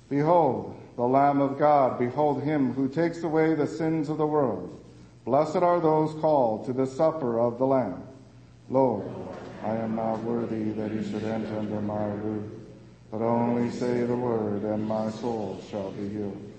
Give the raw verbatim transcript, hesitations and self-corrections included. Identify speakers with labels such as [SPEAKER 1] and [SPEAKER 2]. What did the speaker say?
[SPEAKER 1] Behold, the Lamb of God. Behold him who takes away the sins of the world. Blessed are those called to the supper of the Lamb. Lord, I am not worthy that you should enter under my roof, but only say the word, and my soul shall be healed.